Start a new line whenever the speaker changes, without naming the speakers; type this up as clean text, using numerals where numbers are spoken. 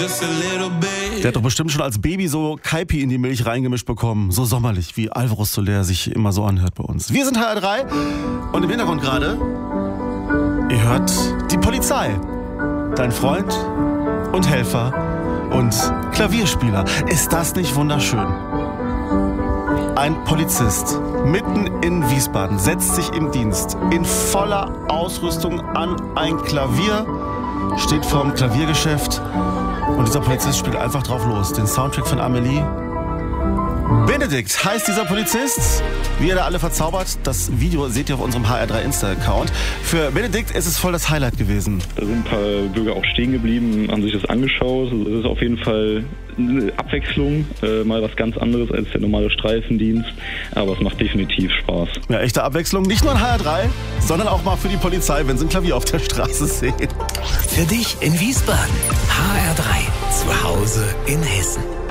Der hat doch bestimmt schon als Baby so Kaipi in die Milch reingemischt bekommen. So sommerlich, wie Alvaro Soler sich immer so anhört bei uns. Wir sind HR3 und im Hintergrund gerade, ihr hört die Polizei. Dein Freund und Helfer und Klavierspieler. Ist das nicht wunderschön? Ein Polizist mitten in Wiesbaden setzt sich im Dienst in voller Ausrüstung an ein Klavier, steht vorm Klaviergeschäft und dieser Polizist spielt einfach drauf los. Den Soundtrack von Amelie. Benedikt heißt dieser Polizist. Wie er da alle verzaubert, das Video seht ihr auf unserem HR3 Insta-Account. Für Benedikt ist es voll das Highlight gewesen.
Da sind ein paar Bürger auch stehen geblieben, haben sich das angeschaut. Es ist auf jeden Fall eine Abwechslung, mal was ganz anderes als der normale Streifendienst. Aber es macht definitiv Spaß.
Ja, echte Abwechslung, nicht nur in HR3, sondern auch mal für die Polizei, wenn sie ein Klavier auf der Straße sehen.
Für dich in Wiesbaden. HR3, zu Hause in Hessen.